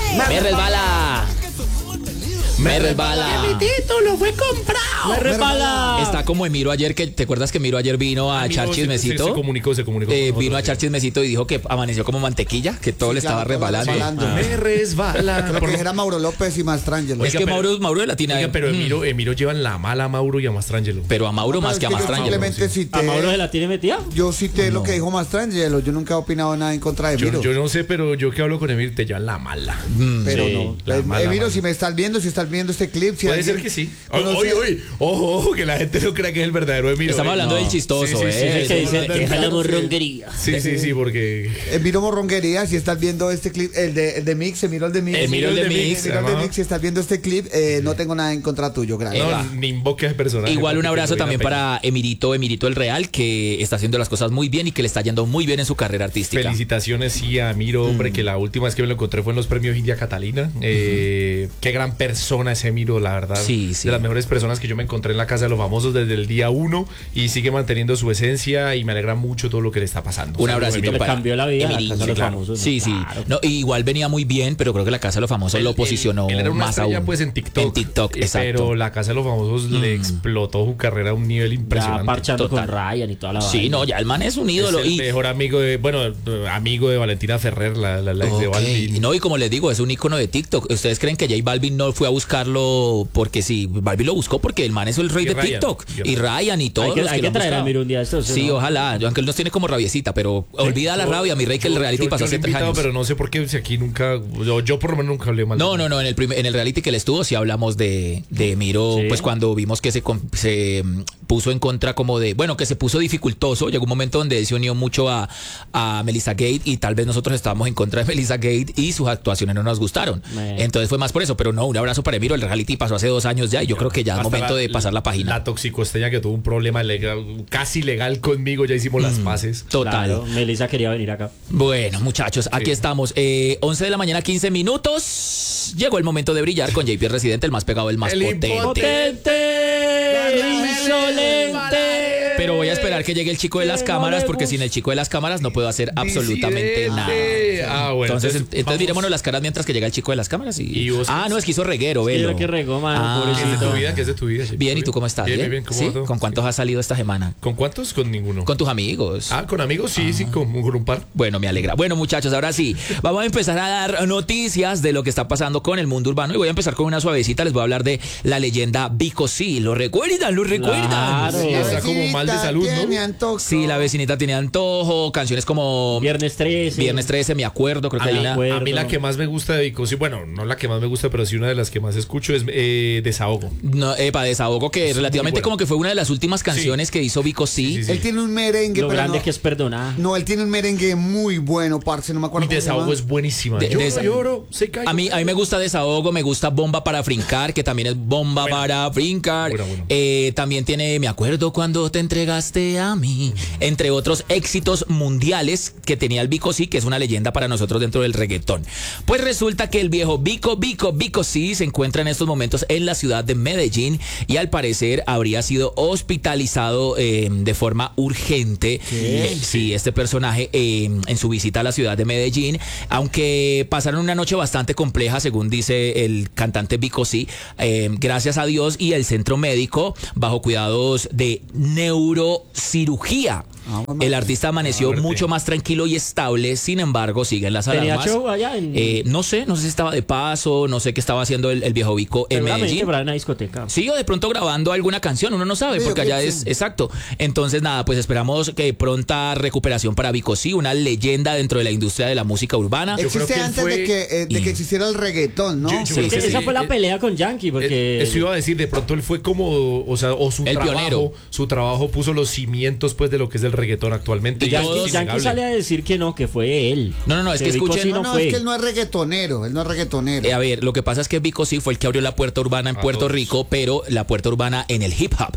Me resbala. Me resbala. Mi título fue comprado. Me resbala. Está como Emiro ayer, que ¿te acuerdas que Emiro ayer vino a echar chismecito? Se comunicó. Vino a echar chismecito y dijo que amaneció como mantequilla, que todo le estaba resbalando. Me resbala. Creo que era Mauro López y Mastrangelo. Es que Mauro de Latina. Oiga, pero Emiro llevan la mala a Mauro y a Mastrangelo. Pero a Mauro más que a Mastrangelo. ¿A Mauro se la tiene metida? Yo cité lo que dijo Mastrangelo. Yo nunca he opinado nada en contra de Emiro. Yo no sé, pero yo que hablo con Emiro te llevan la mala. Pero sí, no. Emiro, si me estás viendo, si estás viendo este clip, si puede ser que sí. Ojo, que la gente no crea que es el verdadero Emiro. Estamos hablando del chistoso, que dice, deja la morronguería. Sí, porque... Emiro Morronguería, si estás viendo este clip, el de Mix, Emiro el de Mix. Emiro el de Mix. Si estás viendo este clip, no tengo nada en contra tuyo, gracias. No, ni invoques personaje. Igual un abrazo también para Emirito el Real, que está haciendo las cosas muy bien y que le está yendo muy bien en su carrera artística. Felicitaciones, sí, a Emiro, hombre, que la última vez que me lo encontré fue en los premios India Catalina. Qué gran persona es Emiro, la verdad. Sí. De las mejores personas que yo me encontré en la Casa de los Famosos desde el día 1 y sigue manteniendo su esencia y me alegra mucho todo lo que le está pasando. Un abracito para cambió la vida Emirito, a la Casa de los Famosos. Sí. Claro. No, igual venía muy bien, pero creo que la Casa de los Famosos lo posicionó él era una más estrella, aún. pues en TikTok. Exacto. Pero la Casa de los Famosos le explotó su carrera a un nivel impresionante. Ya parchando Total. con Ryan y toda la Sí, vaina. no, ya el man es un ídolo. Es el mejor amigo de Valentina Ferrer, la ex de Balvin. No, y como les digo, es un ícono de TikTok. ¿Ustedes creen que J Balvin no fue a buscarlo porque sí? Balvin lo buscó porque el man es el rey de TikTok. Y Ryan y todos los Hay que lo han traer a buscado. Emiro un día de estos. Sí, ¿no? ojalá. Aunque él nos tiene como rabiecita, pero olvida la rabia, mi rey, que el reality pasó hace 3 años. Pero no sé por qué si aquí nunca, yo por lo menos nunca hablé mal. No, en el reality que él estuvo sí hablamos de Emiro, Sí. pues cuando vimos que se puso en contra como de, bueno, que se puso dificultoso, llegó un momento donde él se unió mucho a Melissa Gate y tal vez nosotros estábamos en contra de Melissa Gate y sus actuaciones no nos gustaron. Entonces fue más por eso, pero no, un abrazo para Emiro, el reality pasó hace 2 años ya y yo creo que ya es momento de pasar la página. La toxicosteña que tuvo un problema legal, casi legal conmigo, ya hicimos las paces. Total. Claro, Melissa quería venir acá. Bueno, muchachos, aquí estamos. 11 de la mañana, 15 minutos. Llegó el momento de brillar con JP Residente, el más pegado, el más potente. ¡Insolente! Pero voy a esperar que llegue el chico de las cámaras, porque sin el chico de las cámaras no puedo hacer absolutamente nada. Bueno, entonces mirémonos las caras mientras que llega el chico de las cámaras. ¿Y vos? No, es que hizo reguero, velo. Que regó, mano, ¿Qué es de pobrecito. tu vida? ¿Qué es de tu vida? Bien, ¿y tú cómo estás? Bien, ¿cómo ¿Sí? va todo? ¿Con cuántos has salido esta semana? ¿Con cuántos? Con ninguno. ¿Con tus amigos? Con amigos, sí, con un par. Bueno, me alegra. Bueno, muchachos, ahora sí, vamos a empezar a dar noticias de lo que está pasando con el mundo urbano y voy a empezar con una suavecita. Les voy a hablar de la leyenda Vico C. ¿Lo recuerdan? Claro. Sí, está como mal de salud, ¿no? Sí, la vecinita tenía antojo, canciones como Viernes 13. Viernes 13, me acuerdo, creo que hay una. A mí la que más me gusta de Vico, sí, bueno, no la que más me gusta, pero sí una de las que más escucho es Desahogo. No, Desahogo, que Es relativamente muy buena. como que fue una de las últimas canciones que hizo Vico C. Sí. Él tiene un merengue, Lo pero grande no, que es perdonar. no, él tiene un merengue muy bueno, parce, no me acuerdo Y cómo se Desahogo llama. es buenísima. Lloro, se cae. A mí me gusta Desahogo, me gusta Bomba para Brincar, que también es Bomba para Brincar. Buena. También tiene Me acuerdo cuando te entregaste a mí, entre otros éxitos mundiales que tenía el Vico C, que es una leyenda para nosotros dentro del reggaetón. Pues resulta que el viejo Vico C se encuentra en estos momentos en la ciudad de Medellín y al parecer habría sido hospitalizado de forma urgente. Sí, este personaje en su visita a la ciudad de Medellín, aunque pasaron una noche bastante compleja, según dice el cantante Vico C, gracias a Dios y el centro médico, bajo cuidados de neurocirugía. El artista amaneció mucho más tranquilo y estable, sin embargo, siguen las alarmas. ¿Tenía show allá en...? No sé si estaba de paso, no sé qué estaba haciendo el viejo Vico en Medellín. Para una discoteca. Sí, o de pronto grabando alguna canción, uno no sabe, Sí, porque allá sí. es exacto. Entonces, nada, pues esperamos que pronta recuperación para Vico C, una leyenda dentro de la industria de la música urbana. Yo creo Existe que él antes fue- de que existiera el reggaetón, ¿no? Yo creo que Esa sí. fue la pelea con Yankee, porque... Eso iba a decir, de pronto él fue como, o su El trabajo, pionero. su trabajo puso los cimientos pues de lo que es el reggaetón actualmente. Y Ya todos- es Yankee innegable. sale a decir que no, que fue él. No, es que Vico escuchen- sí No, fue. es que él no es reggaetonero, él no es reggaetonero. A ver, lo que pasa es que Vico C fue el que abrió la puerta urbana en Puerto todos. Rico, pero la puerta urbana en el hip hop.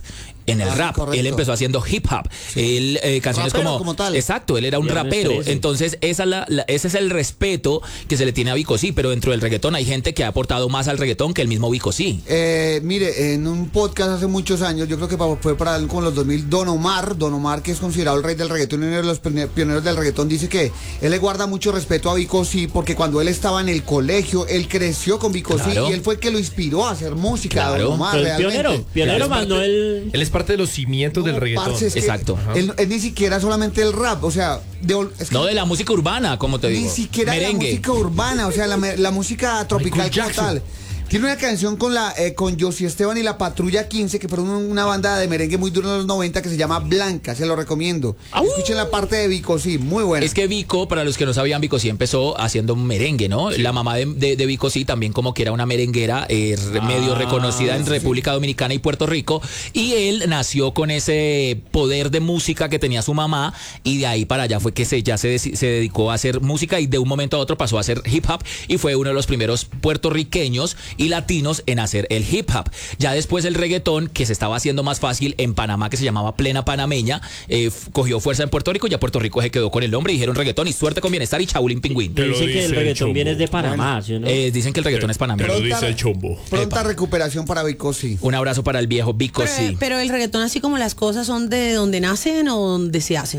en el Ah, rap. correcto. Él empezó haciendo hip hop. Él, canciones Rapero como tal. Exacto, él era un Viernes rapero. 13. Entonces, ese es el respeto que se le tiene a Vico Sí, pero dentro del reggaetón hay gente que ha aportado más al reggaetón que el mismo Vico Sí. Mire, en un podcast hace muchos años, yo creo que fue para con los 2000, Don Omar, que es considerado el rey del reggaetón y uno de los pioneros del reggaetón, dice que él le guarda mucho respeto a Vico Sí, porque cuando él estaba en el colegio, él creció con Vico Sí Claro. y él fue el que lo inspiró a hacer música, Claro. Don Omar, Pero el realmente. pionero más no el... Él es parte de los cimientos del No, reggaetón. parce, es que Exacto. Él ni siquiera solamente el rap, o sea, es que No de la música urbana, como te digo. ni siquiera Merengue. la música urbana, o sea, la música tropical como Jackson. tal. Tiene una canción con Josie Esteban y la Patrulla 15, que fueron una banda de merengue muy dura en los 90 que se llama Blanca, se lo recomiendo. Escuchen la parte de Vico, sí, muy buena. Es que Vico, para los que no sabían, Vico Sí empezó haciendo merengue, ¿no? La mamá de Vico Sí también como que era una merenguera medio reconocida en República Dominicana y Puerto Rico. Y él nació con ese poder de música que tenía su mamá y de ahí para allá fue que se dedicó a hacer música y de un momento a otro pasó a hacer hip hop y fue uno de los primeros puertorriqueños y latinos en hacer el hip hop. Ya después el reggaetón, que se estaba haciendo más fácil en Panamá, que se llamaba Plena Panameña, cogió fuerza en Puerto Rico, ya Puerto Rico se quedó con el nombre y dijeron reggaetón y suerte con bienestar y Chaulín Pingüín. Te lo Dicen que dice el el reggaetón chombo. viene de Panamá, ¿sí o no? Dicen que el reggaetón es panameño. Te lo dice el chombo. Pronta Epa. recuperación para Vico, sí. Un abrazo para el viejo Vico Pero, Sí. pero el reggaetón, así como las cosas, son de donde nacen o donde se hacen.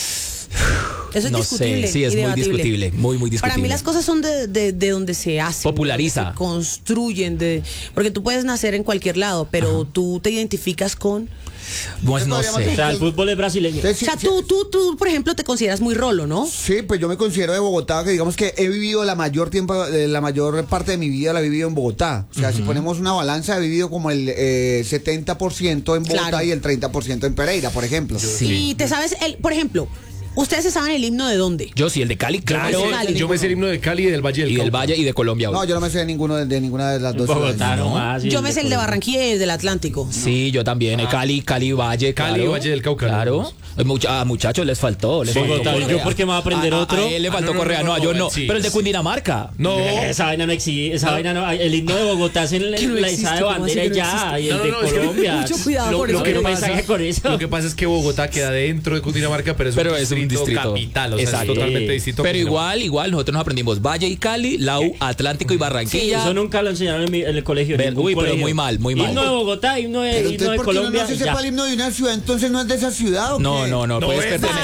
Eso es No discutible. sé, sí, es y muy debatible. discutible, muy discutible. Para mí las cosas son de donde se hacen. Populariza. donde se construyen. Porque tú puedes nacer en cualquier lado, pero tú te identificas con... Pues no O sé. sea, el fútbol es brasileño. Entonces, O sea, tú, por ejemplo, te consideras muy rolo, ¿no? Sí, pues yo me considero de Bogotá, que digamos que he vivido la mayor parte de mi vida la he vivido en Bogotá. O sea, si ponemos una balanza, he vivido como el 70% en Bogotá Claro. y el 30% en Pereira, por ejemplo. Y te sabes, por ejemplo, ¿ustedes se saben el himno de dónde? Yo sí, el de Cali, claro. Cali. Yo me sé el himno de Cali y del Valle del Y del Cauca. Valle y de Colombia. No, yo no me sé de ninguna de las dos Bogotá ciudades. nomás. Yo me sé el de Barranquilla y el del Atlántico. Sí, yo también. Cali, Valle, Cali, claro. Valle del Cauca. Claro. A muchachos les faltó. Les faltó Bogotá, ¿y Correa. yo por qué me voy a aprender otro? A él le faltó no, Correa, no, no, a yo no. sí, Pero el de sí. Cundinamarca. No. Esa vaina no existe, esa vaina no. El himno de Bogotá es en la, Que no la existe, izada de ¿cómo así bandera que y no ya, existe? y el No, de no, es que Colombia. mucho cuidado con lo eso. que no me pasa- saque con eso. Lo que pasa es que Bogotá queda dentro de Cundinamarca, pero es un distrito capital, o sea, Exacto. es totalmente distinto. a Pero Cundinamarca. igual, nosotros nos aprendimos Valle y Cali, Lau, Atlántico y Barranquilla. Eso nunca lo enseñaron en el colegio. en ningún Uy, pero colegio. muy mal, muy mal. Himno de Bogotá, himno Pero de entonces, ¿por qué uno Colombia. no se ya. sepa el himno de una ciudad? Entonces no es de esa ciudad, ¿o No, qué? no, No puedes es. pertenecer.